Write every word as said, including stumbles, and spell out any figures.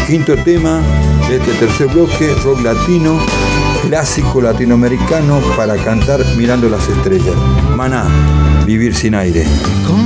Quinto tema de este tercer bloque, rock latino, clásico latinoamericano para cantar mirando las estrellas. Maná, Vivir sin aire. Como